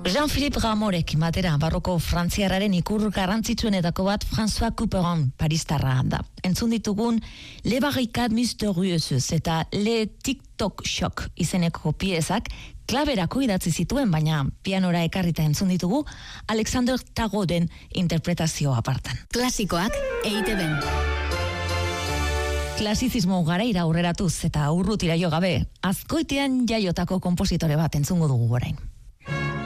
Jean-Philippe Ramorek batera barroko frantziarraren ikur garrantzitsuenetako bat François Couperin paristarra da. Entzun ditugun Le Barricades Mystérieuses eta Le TikTok Shock izeneko piezak klaberako idatzi zituen, baina pianora ekarrita entzun ditugu Alexander Tagoden interpretazio apartan. Klasikoak EITB-n. Klasizismo garaira aurreratuz eta urrutira jo gabe, Azkoitian jaiotako konpositore bat entzungo dugu orain.